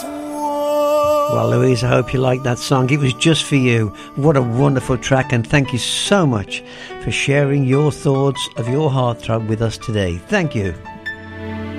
Well, Louise, I hope you liked that song. It was just for you. What a wonderful track, and thank you so much for sharing your thoughts of your heartthrob with us today. Thank you.